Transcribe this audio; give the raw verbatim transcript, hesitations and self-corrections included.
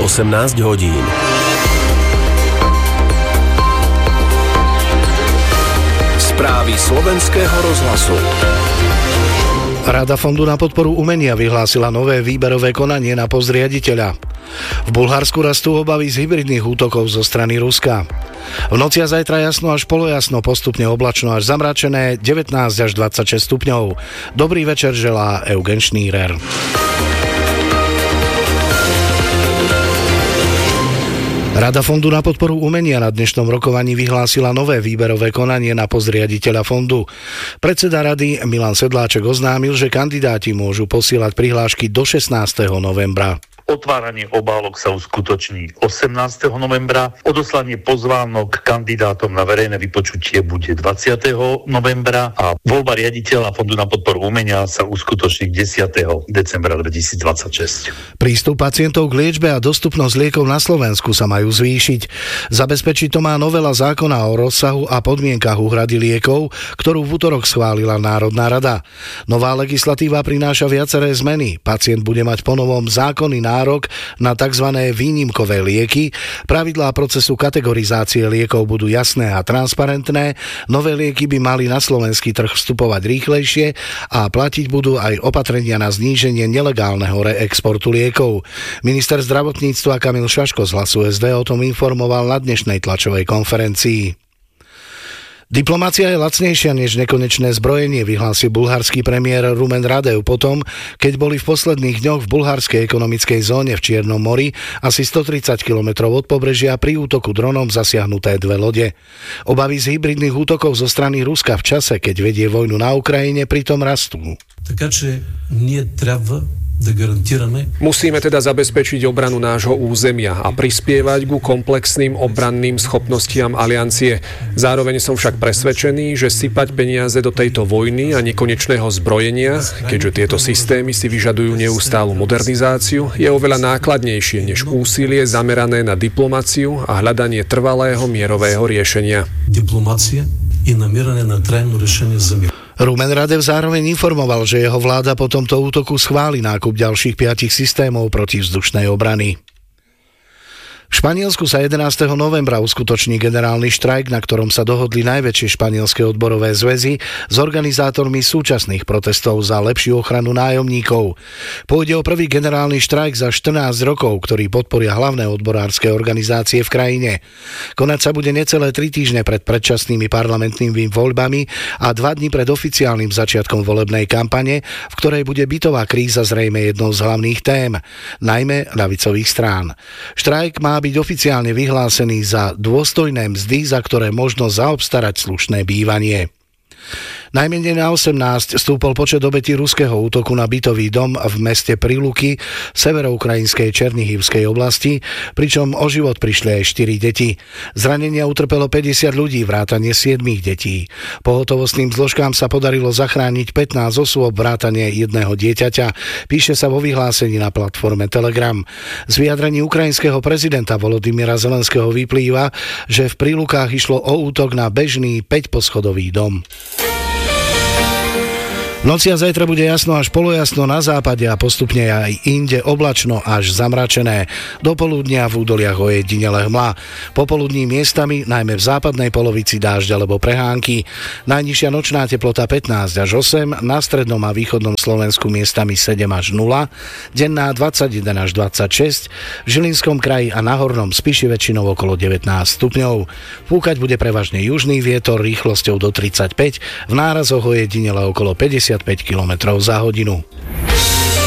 osemnásť hodín. Správy slovenského rozhlasu. Rada Fondu na podporu umenia vyhlásila nové výberové konanie na post riaditeľa. V Bulharsku rastú obavy z hybridných útokov zo strany Ruska. V noci a zajtra jasno až polojasno, postupne oblačno až zamračené, devätnásť až dvadsaťšesť stupňov. Dobrý večer želá Eugen Šnírer. Rada Fondu na podporu umenia na dnešnom rokovaní vyhlásila nové výberové konanie na post riaditeľa fondu. Predseda rady Milan Sedláček oznámil, že kandidáti môžu posielať prihlášky do šestnásteho novembra. Otváranie obálok sa uskutoční osemnásteho novembra, odoslanie pozvánok kandidátom na verejné vypočutie bude dvadsiateho novembra a voľba riaditeľa Fondu na podporu umenia sa uskutoční desiateho decembra dvetisícdvadsaťšesť. Prístup pacientov k liečbe a dostupnosť liekov na Slovensku sa majú zvýšiť. Zabezpečiť to má novela zákona o rozsahu a podmienkach úhrady liekov, ktorú v utorok schválila Národná rada. Nová legislatíva prináša viaceré zmeny. Pacient bude mať ponovom zákonný nárok na tzv. Výnimkové lieky. Pravidlá procesu kategorizácie liekov budú jasné a transparentné. Nové lieky by mali na slovenský trh vstupovať rýchlejšie a platiť budú aj opatrenia na zníženie nelegálneho reexportu liekov. Minister zdravotníctva Kamil Šaško z Hlasu es dé o tom informoval na dnešnej tlačovej konferencii. Diplomácia je lacnejšia než nekonečné zbrojenie, vyhlásil bulharský premiér Rumen Radev potom, keď boli v posledných dňoch v bulharskej ekonomickej zóne v Čiernom mori asi stotridsať kilometrov od pobrežia pri útoku dronom zasiahnuté dve lode. Obavy z hybridných útokov zo strany Ruska v čase, keď vedie vojnu na Ukrajine, pritom rastú. Takže nie treba Musíme teda zabezpečiť obranu nášho územia a prispievať ku komplexným obranným schopnostiam aliancie. Zároveň som však presvedčený, že sypať peniaze do tejto vojny a nekonečného zbrojenia, keďže tieto systémy si vyžadujú neustálu modernizáciu, je oveľa nákladnejšie než úsilie zamerané na diplomáciu a hľadanie trvalého mierového riešenia. Diplomácia i namieranie na trajné riešenie za mier. Rumen Radev zároveň informoval, že jeho vláda po tomto útoku schváli nákup ďalších piatich systémov protivzdušnej obrany. V Španielsku sa jedenásteho novembra uskutoční generálny štrajk, na ktorom sa dohodli najväčšie španielske odborové zväzy s organizátormi súčasných protestov za lepšiu ochranu nájomníkov. Pôjde o prvý generálny štrajk za štrnásť rokov, ktorý podporia hlavné odborárske organizácie v krajine. Konať sa bude necelé tri týždne pred predčasnými parlamentnými voľbami a dva dni pred oficiálnym začiatkom volebnej kampane, v ktorej bude bytová kríza zrejme jednou z hlavných tém, najmä ľavicových strán. Štrajk má byť oficiálne vyhlásený za dôstojné mzdy, za ktoré možno zaobstarať slušné bývanie. Najmenej na osemnásť stúpol počet obetí ruského útoku na bytový dom v meste Priluky v severoukrajinskej Černihivskej oblasti, pričom o život prišli aj štyri deti. Zranenia utrpelo päťdesiat ľudí, vrátane siedmich detí. Pohotovostným zložkám sa podarilo zachrániť pätnásť osôb, vrátane jedného dieťaťa, píše sa vo vyhlásení na platforme Telegram. Z vyjadrení ukrajinského prezidenta Volodymyra Zelenského vyplýva, že v Prilukách išlo o útok na bežný päťposchodový dom. V noci a zajtra bude jasno až polojasno na západe a postupne aj inde oblačno až zamračené. Do poludnia v údoliach ojedinele hmla. Popoludní miestami, najmä v západnej polovici dážď alebo prehánky. Najnižšia nočná teplota pätnásť až osem, na strednom a východnom Slovensku miestami sedem až nula, denná dvadsaťjeden až dvadsaťšesť, v Žilinskom kraji a na Hornom Spiši väčšinou okolo devätnásť stupňov. Fúkať bude prevažne južný vietor rýchlosťou do tridsaťpäť, v nárazoch ojedinele okolo päťdesiatpäť kilometrov za hodinu.